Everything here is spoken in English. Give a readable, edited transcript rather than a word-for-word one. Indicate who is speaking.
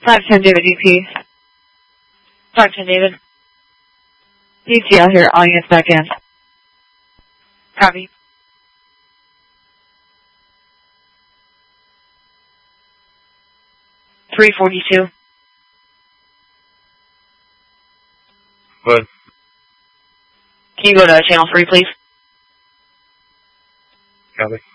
Speaker 1: 510 David DP. 510 David. DTL here, all units back in. Copy. $342.
Speaker 2: Good.
Speaker 1: Can you go to channel 3, please?
Speaker 2: Copy.